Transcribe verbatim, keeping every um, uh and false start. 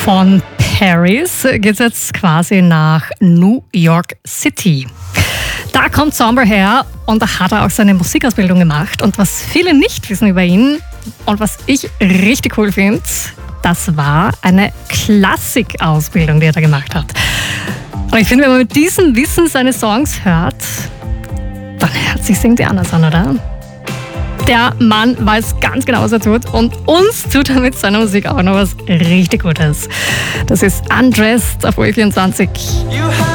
Von Paris geht es jetzt quasi nach New York City. Da kommt Sombra her und da hat er auch seine Musikausbildung gemacht. Und was viele nicht wissen über ihn und was ich richtig cool finde, das war eine Klassikausbildung, die er da gemacht hat. Und ich finde, wenn man mit diesem Wissen seine Songs hört, dann hört sich irgendwie anders an, oder? Der Mann weiß ganz genau, was er tut und uns tut er mit seiner Musik auch noch was richtig Gutes. Das ist Undressed auf U vierundzwanzig.